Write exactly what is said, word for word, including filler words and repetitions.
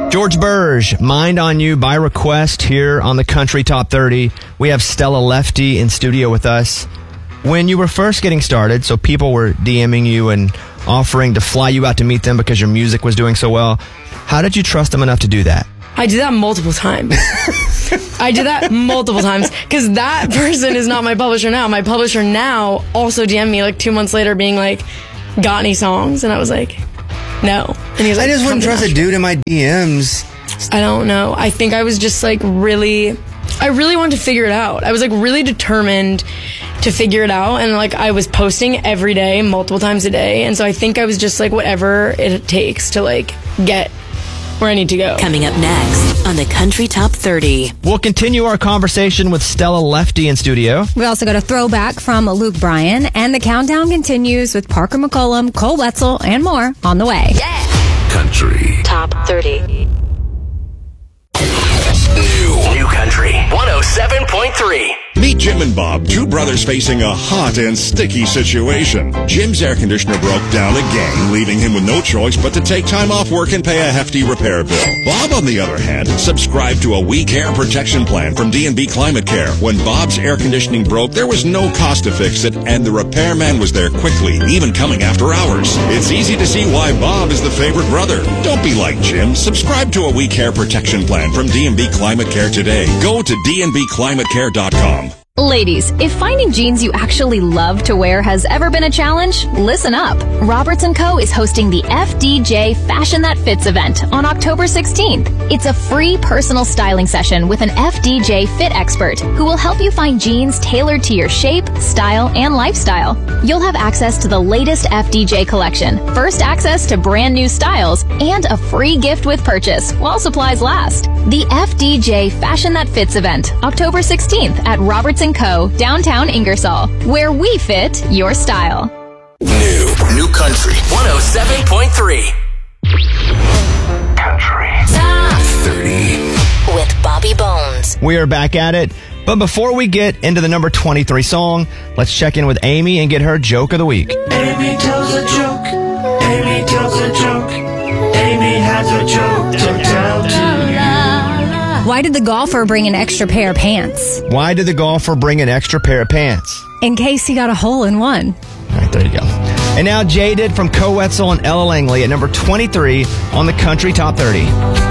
George Burge, Mind on You by request here on the Country Top thirty. We have Stella Lefty in studio with us. When you were first getting started, so people were DMing you and offering to fly you out to meet them because your music was doing so well, how did you trust them enough to do that? I did that multiple times. I did that multiple times because that person is not my publisher now. My publisher now also D M'd me like two months later being like, got any songs? And I was like, no. And he was like, I just wouldn't trust a dude in my D Ms. I don't know. I think I was just like really, I really wanted to figure it out. I was like really determined to figure it out. And like I was posting every day, multiple times a day. And so I think I was just like whatever it takes to like get where I need to go. Coming up next on the Country Top thirty. We'll continue our conversation with Stella Lefty in studio. We also got a throwback from Luke Bryan, and the countdown continues with Parker McCollum, Cole Wetzel, and more on the way. Yeah. Country Top thirty. New New Country one oh seven point three. Meet Jim and Bob, two brothers facing a hot and sticky situation. Jim's air conditioner broke down again, leaving him with no choice but to take time off work and pay a hefty repair bill. Bob, on the other hand, subscribed to a We Care protection plan from D and B Climate Care. When Bob's air conditioning broke, there was no cost to fix it, and the repairman was there quickly, even coming after hours. It's easy to see why Bob is the favorite brother. Don't be like Jim. Subscribe to a We Care protection plan from D and B Climate Care today. Go to d n b climate care dot com. Ladies, if finding jeans you actually love to wear has ever been a challenge, listen up. Roberts and Co. is hosting the F D J Fashion That Fits event on October sixteenth. It's a free personal styling session with an F D J fit expert who will help you find jeans tailored to your shape, style, and lifestyle. You'll have access to the latest F D J collection, first access to brand new styles, and a free gift with purchase while supplies last. The F D J Fashion That Fits event, October sixteenth at Roberts and Co., downtown Ingersoll, where we fit your style. New New Country one oh seven point three. Country Top thirty With Bobby Bones. We are back at it. But before we get into the number twenty-three song, let's check in with Amy and get her joke of the week. Amy tells a joke. Amy tells a joke. Amy has a joke to tell to you. Why did the golfer bring an extra pair of pants? Why did the golfer bring an extra pair of pants? In case he got a hole in one. All right, there you go. And now Jaded from Cole Wetzel and Ella Langley at number twenty-three on the Country Top thirty.